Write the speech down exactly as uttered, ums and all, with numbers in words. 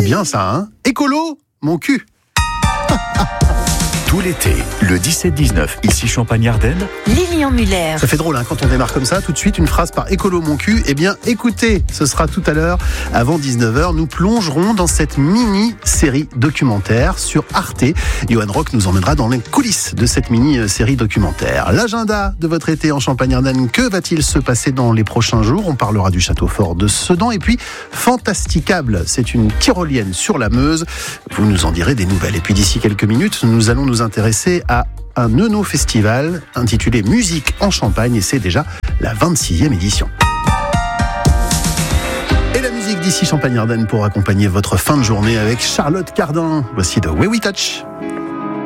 bien ça, hein ? Écolo, mon cul. Tout l'été, le dix-sept dix-neuf, ici Champagne-Ardenne. Lilian Muller. Ça fait drôle hein, quand on démarre comme ça, tout de suite une phrase par écolo mon cul. Eh bien écoutez, ce sera tout à l'heure, avant dix-neuf heures, nous plongerons dans cette mini-série documentaire sur Arte. Johan Rock nous emmènera dans les coulisses de cette mini-série documentaire. L'agenda de votre été en Champagne-Ardenne, que va-t-il se passer dans les prochains jours ? On parlera du château fort de Sedan et puis Fantasticable, c'est une tyrolienne sur la Meuse. Vous nous en direz des nouvelles. Et puis d'ici quelques minutes, nous allons nous intéresser à un Euno-festival intitulé Musique en Champagne et c'est déjà la vingt-sixième édition. Et la musique d'ici Champagne-Ardenne pour accompagner votre fin de journée avec Charlotte Cardin. Voici The Way We Touch.